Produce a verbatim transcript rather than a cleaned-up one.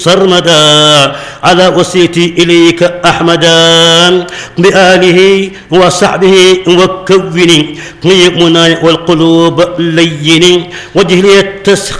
سرمدا على وسيلتي إليك أحمدا بآله وصحبه وكوني مناي والقلوب ليني وجه لي التسخير